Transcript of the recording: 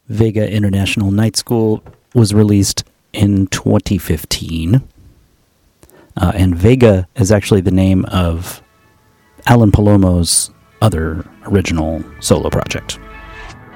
Vega International Night School was released in 2015. And Vega is actually the name of Alan Palomo's other original solo project.